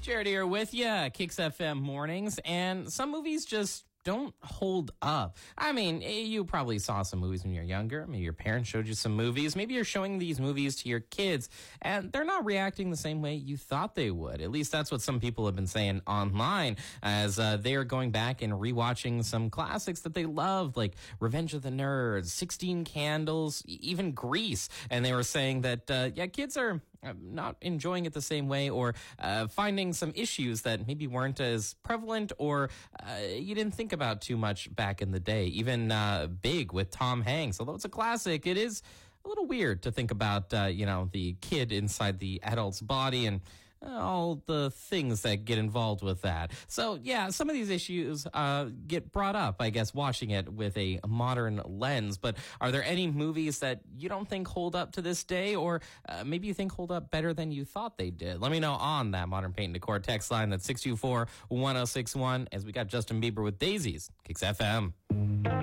Jared here with you, Kicks FM mornings, and some movies just don't hold up. I mean, you probably saw some movies when you were younger. Maybe your parents showed you some movies. Maybe you're showing these movies to your kids, and they're not reacting the same way you thought they would. At least that's what some people have been saying online as they are going back and rewatching some classics that they loved, like Revenge of the Nerds, 16 Candles, even Grease. And they were saying that, kids are not enjoying it the same way, or finding some issues that maybe weren't as prevalent, or you didn't think about too much back in the day. Even Big with Tom Hanks, although it's a classic, it is a little weird to think about, the kid inside the adult's body and all the things that get involved with that. So, yeah, some of these issues get brought up, I guess, watching it with a modern lens. But are there any movies that you don't think hold up to this day, or maybe you think hold up better than you thought they did? Let me know on that Modern Paint and Decor text line. That's 624-1061, as we got Justin Bieber with Daisies. Kicks FM.